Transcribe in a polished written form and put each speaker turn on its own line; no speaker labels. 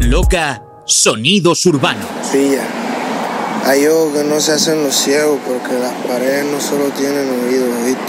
Loca, sonidos urbanos.
Pilla. Hay ojos que no se hacen los ciegos porque las paredes no solo tienen oídos, ¿viste?